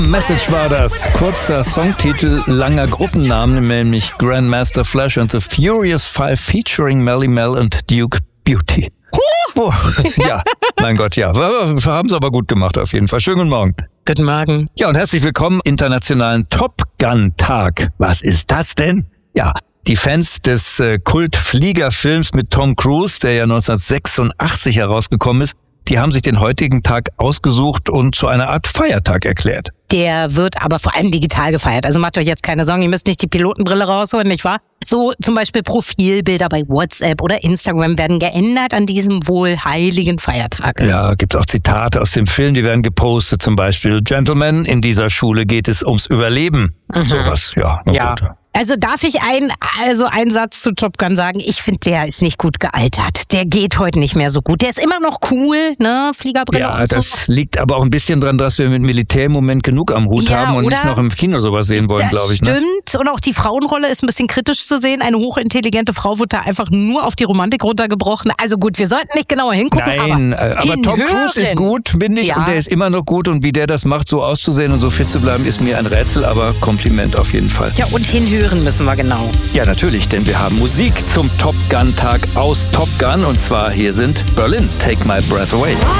Message war das. Kurzer Songtitel, langer Gruppennamen, nämlich Grandmaster Flash and the Furious Five featuring Melly Mel und Duke Beauty. Oh, ja, mein Gott, ja. Haben sie aber gut gemacht auf jeden Fall. Schönen guten Morgen. Guten Morgen. Ja, und herzlich willkommen im internationalen Top Gun Tag. Was ist das denn? Ja, die Fans des Kultfliegerfilms mit Tom Cruise, der ja 1986 herausgekommen ist, die haben sich den heutigen Tag ausgesucht und zu einer Art Feiertag erklärt. Der wird aber vor allem digital gefeiert. Also macht euch jetzt keine Sorgen, ihr müsst nicht die Pilotenbrille rausholen, nicht wahr? So zum Beispiel Profilbilder bei WhatsApp oder Instagram werden geändert an diesem wohl heiligen Feiertag. Ja, gibt's auch Zitate aus dem Film, die werden gepostet. Zum Beispiel, Gentlemen, in dieser Schule geht es ums Überleben. Sowas, ja. Ja. Gut. Also darf ich einen Satz zu Top Gun sagen? Ich finde, der ist nicht gut gealtert. Der geht heute nicht mehr so gut. Der ist immer noch cool, ne? Fliegerbrille. Ja, und so. Das liegt aber auch ein bisschen dran, dass wir mit Militär im Moment genug am Hut haben und nicht noch im Kino sowas sehen wollen, glaube ich. Das stimmt. Und auch die Frauenrolle ist ein bisschen kritisch zu sehen. Eine hochintelligente Frau wird da einfach nur auf die Romantik runtergebrochen. Also gut, wir sollten nicht genauer hingucken. Nein, aber Tom Cruise ist gut, finde ich. Ja. Und der ist immer noch gut. Und wie der das macht, so auszusehen und so fit zu bleiben, ist mir ein Rätsel. Aber Kompliment auf jeden Fall. Ja, und hinhören müssen wir genau. Ja, natürlich, denn wir haben Musik zum Top Gun Tag aus Top Gun. Und zwar hier sind Berlin, Take My Breath Away.